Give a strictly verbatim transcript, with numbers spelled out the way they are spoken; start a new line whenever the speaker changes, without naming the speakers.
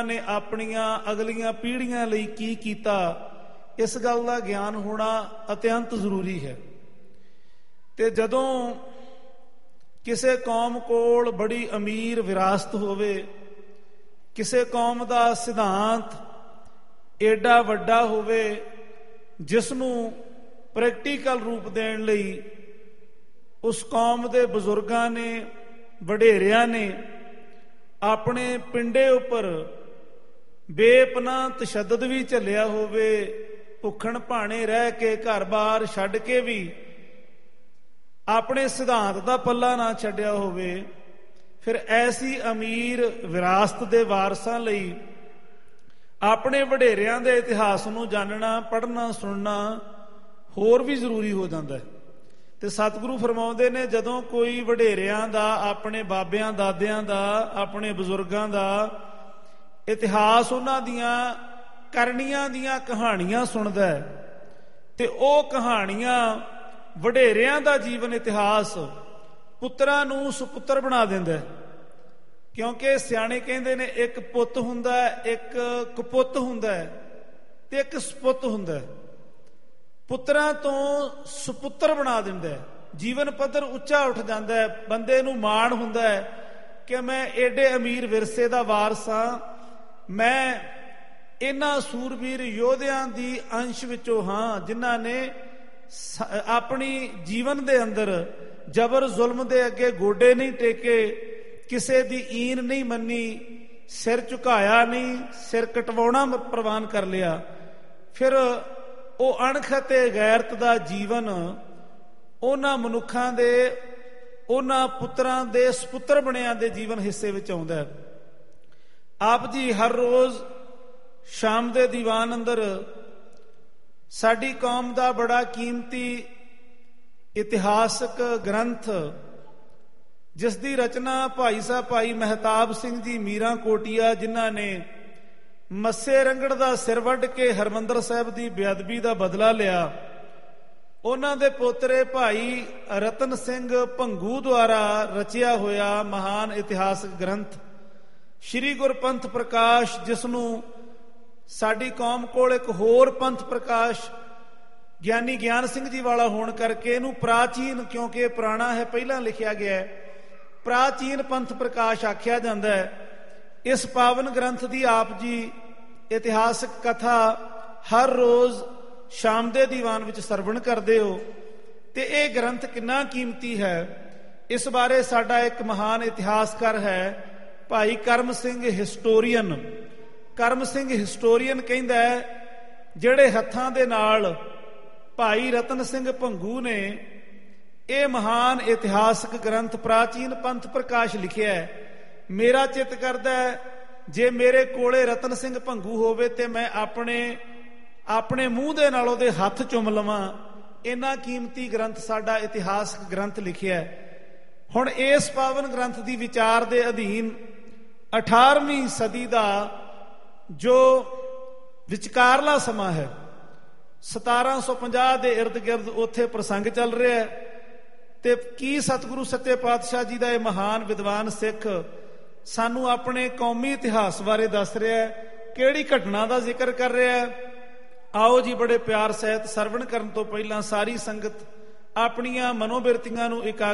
ਨੇ ਆਪਣੀਆਂ ਅਗਲੀਆਂ ਪੀੜ੍ਹੀਆਂ ਲਈ ਕੀ ਕੀਤਾ, ਇਸ ਗੱਲ ਦਾ ਗਿਆਨ ਹੋਣਾ ਅਤਿਅੰਤ ਜ਼ਰੂਰੀ ਹੈ। ਤੇ ਜਦੋਂ ਕਿਸੇ ਕੌਮ ਕੋਲ ਬੜੀ ਅਮੀਰ ਵਿਰਾਸਤ ਹੋਵੇ, ਕਿਸੇ ਕੌਮ ਦਾ ਸਿਧਾਂਤ ਏਡਾ ਵੱਡਾ ਹੋਵੇ ਜਿਸ ਨੂੰ ਪ੍ਰੈਕਟੀਕਲ ਰੂਪ ਦੇਣ ਲਈ ਉਸ ਕੌਮ ਦੇ ਬਜ਼ੁਰਗਾਂ ਨੇ, ਵਡੇਰਿਆਂ ਨੇ ਆਪਣੇ ਪਿੰਡੇ ਉੱਪਰ ਬੇਪਨਾਹ ਤਸ਼ੱਦਦ ਵੀ ਝੱਲਿਆ ਹੋਵੇ, ਭੁੱਖਣ ਭਾਣੇ ਰਹਿ ਕੇ ਘਰ-ਬਾਰ ਛੱਡ ਕੇ ਵੀ ਆਪਣੇ ਸਿਧਾਂਤ ਦਾ ਪੱਲਾ ਨਾ ਛੱਡਿਆ ਹੋਵੇ, ਫਿਰ ਐਸੀ ਅਮੀਰ ਵਿਰਾਸਤ ਦੇ ਵਾਰਸਾਂ ਲਈ ਆਪਣੇ ਵਡੇਰਿਆਂ ਦੇ ਇਤਿਹਾਸ ਨੂੰ ਜਾਣਨਾ, ਪੜ੍ਹਨਾ, ਸੁਣਨਾ ਹੋਰ ਵੀ ਜ਼ਰੂਰੀ ਹੋ ਜਾਂਦਾ ਹੈ। ਤੇ ਸਤਿਗੁਰੂ ਫਰਮਾਉਂਦੇ ਨੇ, ਜਦੋਂ ਕੋਈ ਵਡੇਰਿਆਂ ਦਾ, ਆਪਣੇ ਬਾਬਿਆਂ ਦਾਦਿਆਂ ਦਾ, ਆਪਣੇ ਬਜ਼ੁਰਗਾਂ ਦਾ ਇਤਿਹਾਸ, ਉਹਨਾਂ ਦੀਆਂ ਕਰਨੀਆਂ ਦੀਆਂ ਕਹਾਣੀਆਂ ਸੁਣਦਾ ਹੈ ਤੇ ਉਹ ਕਹਾਣੀਆਂ, ਵਡੇਰਿਆਂ ਦਾ ਜੀਵਨ ਇਤਿਹਾਸ ਪੁੱਤਰਾਂ ਨੂੰ ਸੁਪੁੱਤਰ ਬਣਾ ਦਿੰਦਾ ਹੈ। ਕਿਉਂਕਿ ਸਿਆਣੇ ਕਹਿੰਦੇ ਨੇ, ਇੱਕ ਪੁੱਤ ਹੁੰਦਾ ਹੈ, ਇੱਕ ਕਪੁੱਤ ਹੁੰਦਾ ਹੈ ਤੇ ਇੱਕ ਸਪੁੱਤ ਹੁੰਦਾ ਹੈ। ਪੁੱਤਰਾਂ ਤੋਂ ਸੁਪੁੱਤਰ ਬਣਾ ਦਿੰਦਾ ਹੈ, ਜੀਵਨ ਪੱਧਰ ਉੱਚਾ ਉੱਠ ਜਾਂਦਾ ਹੈ। ਬੰਦੇ ਨੂੰ ਮਾਣ ਹੁੰਦਾ ਹੈ ਕਿ ਮੈਂ ਏਡੇ ਅਮੀਰ ਵਿਰਸੇ ਦਾ ਵਾਰਸ ਹਾਂ, ਮੈਂ ਇਹਨਾਂ ਸੂਰਬੀਰ ਯੋਧਿਆਂ ਦੀ ਅੰਸ਼ ਵਿੱਚੋਂ ਹਾਂ ਜਿਨ੍ਹਾਂ ਨੇ ਆਪਣੀ ਜੀਵਨ ਦੇ ਅੰਦਰ ਜ਼ਬਰ ਜ਼ੁਲਮ ਦੇ ਅੱਗੇ ਗੋਡੇ ਨਹੀਂ ਟੇਕੇ, ਕਿਸੇ ਦੀ ਈਨ ਨਹੀਂ ਮੰਨੀ, ਸਿਰ ਝੁਕਾਇਆ ਨਹੀਂ, ਸਿਰ ਕਟਵਾਉਣਾ ਪ੍ਰਵਾਨ ਕਰ ਲਿਆ। ਫਿਰ ਉਹ ਅਣਖ ਅਤੇ ਗੈਰਤ ਦਾ ਜੀਵਨ ਉਹਨਾਂ ਮਨੁੱਖਾਂ ਦੇ, ਉਹਨਾਂ ਪੁੱਤਰਾਂ ਦੇ ਸਪੁੱਤਰ ਬਣਿਆਂ ਦੇ ਜੀਵਨ ਹਿੱਸੇ ਵਿੱਚ ਆਉਂਦਾ ਹੈ। ਆਪ ਜੀ ਹਰ ਰੋਜ਼ ਸ਼ਾਮ ਦੇ ਦੀਵਾਨ ਅੰਦਰ ਸਾਡੀ ਕੌਮ ਦਾ ਬੜਾ ਕੀਮਤੀ ਇਤਿਹਾਸਕ ਗ੍ਰੰਥ, ਜਿਸ ਦੀ ਰਚਨਾ ਭਾਈ ਸਾਹਿਬ ਭਾਈ ਮਹਿਤਾਬ ਸਿੰਘ ਜੀ ਮੀਰਾਂ ਕੋਟੀਆ, ਜਿਨ੍ਹਾਂ ਨੇ ਮੱਸੇ ਰੰਗੜ ਦਾ ਸਿਰ ਵੱਢ ਕੇ ਹਰਿਮੰਦਰ ਸਾਹਿਬ ਦੀ ਬੇਅਦਬੀ ਦਾ ਬਦਲਾ ਲਿਆ, ਉਹਨਾਂ ਦੇ ਪੋਤਰੇ ਭਾਈ ਰਤਨ ਸਿੰਘ ਭੰਗੂ ਦੁਆਰਾ ਰਚਿਆ ਹੋਇਆ ਮਹਾਨ ਇਤਿਹਾਸਕ ਗ੍ਰੰਥ ਸ਼੍ਰੀ ਗੁਰਪੰਥ ਪ੍ਰਕਾਸ਼, ਜਿਸ ਨੂੰ ਸਾਡੀ ਕੌਮ ਕੋਲ ਇੱਕ ਹੋਰ ਪੰਥ ਪ੍ਰਕਾਸ਼ ਗਿਆਨੀ ਗਿਆਨ ਸਿੰਘ ਜੀ ਵਾਲਾ ਹੋਣ ਕਰਕੇ ਇਹਨੂੰ ਪ੍ਰਾਚੀਨ, ਕਿਉਂਕਿ ਇਹ ਪੁਰਾਣਾ ਹੈ, ਪਹਿਲਾਂ ਲਿਖਿਆ ਗਿਆ ਹੈ, ਪ੍ਰਾਚੀਨ ਪੰਥ ਪ੍ਰਕਾਸ਼ ਆਖਿਆ ਜਾਂਦਾ ਹੈ। ਇਸ ਪਾਵਨ ਗ੍ਰੰਥ ਦੀ ਆਪ ਜੀ ਇਤਿਹਾਸਕ ਕਥਾ ਹਰ ਰੋਜ਼ ਸ਼ਾਮ ਦੇ ਦੀਵਾਨ ਵਿੱਚ ਸਰਵਣ ਕਰਦੇ ਹੋ। ਤੇ ਇਹ ਗ੍ਰੰਥ ਕਿੰਨਾ ਕੀਮਤੀ ਹੈ, ਇਸ ਬਾਰੇ ਸਾਡਾ ਇੱਕ ਮਹਾਨ ਇਤਿਹਾਸਕਾਰ ਹੈ, ਭਾਈ ਕਰਮ ਸਿੰਘ ਹਿਸਟੋਰੀਅਨ। ਕਰਮ ਸਿੰਘ ਹਿਸਟੋਰੀਅਨ ਕਹਿੰਦਾ ਹੈ, ਜਿਹੜੇ ਹੱਥਾਂ ਦੇ ਨਾਲ ਭਾਈ ਰਤਨ ਸਿੰਘ ਭੰਗੂ ਨੇ ਇਹ ਮਹਾਨ ਇਤਿਹਾਸਕ ਗ੍ਰੰਥ ਪ੍ਰਾਚੀਨ ਪੰਥ ਪ੍ਰਕਾਸ਼ ਲਿਖਿਆ ਹੈ, ਮੇਰਾ ਚਿੱਤ ਕਰਦਾ ਹੈ ਜੇ ਮੇਰੇ ਕੋਲੇ ਰਤਨ ਸਿੰਘ ਭੰਗੂ ਹੋਵੇ ਤੇ ਮੈਂ ਆਪਣੇ ਆਪਣੇ ਮੂੰਹ ਦੇ ਨਾਲ ਉਹਦੇ ਹੱਥ ਚੁੰਮ ਲਵਾਂ। ਇੰਨਾ ਕੀਮਤੀ ਗ੍ਰੰਥ ਸਾਡਾ ਇਤਿਹਾਸਕ ਗ੍ਰੰਥ ਲਿਖਿਆ ਹੈ। ਹੁਣ ਇਸ ਪਾਵਨ ਗ੍ਰੰਥ ਦੀ ਵਿਚਾਰ ਦੇ ਅਧੀਨ ਅਠਾਰਵੀਂ ਸਦੀ ਦਾ ਜੋ ਵਿਚਕਾਰਲਾ ਸਮਾਂ ਹੈ, ਸਤਾਰਾਂ ਸੌ ਪੰਜਾਹ ਦੇ ਇਰਦ ਗਿਰਦ ਉੱਥੇ ਪ੍ਰਸੰਗ ਚੱਲ ਰਿਹਾ ਹੈ। ਤੇ ਕੀ ਸਤਿਗੁਰੂ ਸੱਚੇ ਪਾਤਸ਼ਾਹ ਜੀ ਦਾ ਇਹ ਮਹਾਨ ਵਿਦਵਾਨ ਸਿੱਖ ਸਾਨੂੰ ਆਪਣੇ ਕੌਮੀ ਇਤਿਹਾਸ ਬਾਰੇ ਦੱਸ ਰਿਹਾ ਹੈ, ਕਿਹੜੀ ਘਟਨਾ ਦਾ ਜ਼ਿਕਰ ਕਰ ਰਿਹਾ ਹੈ। ਆਓ ਜੀ, ਬੜੇ ਪਿਆਰ ਸਹਿਤ ਸਰਵਣ ਕਰਨ ਤੋਂ ਪਹਿਲਾਂ ਸਾਰੀ ਸੰਗਤ ਆਪਣੀਆਂ ਮਨੋਬਿਰਤੀਆਂ ਨੂੰ ਇਕਾ